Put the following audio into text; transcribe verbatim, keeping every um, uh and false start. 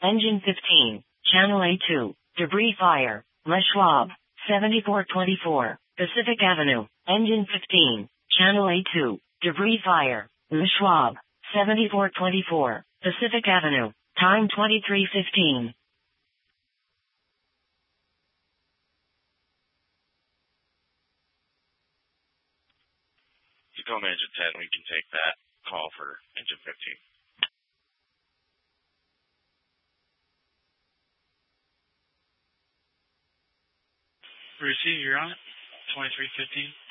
Engine fifteen, Channel A two, debris fire, Les Schwab, seventy-four twenty-four, Pacific Avenue. Engine fifteen, Channel A two, debris fire, Les Schwab, seventy-four twenty-four, Pacific Avenue. Time twenty-three fifteen. Tacoma Engine ten, we can take that call for Engine fifteen. Receive, you're on it. twenty-three fifteen.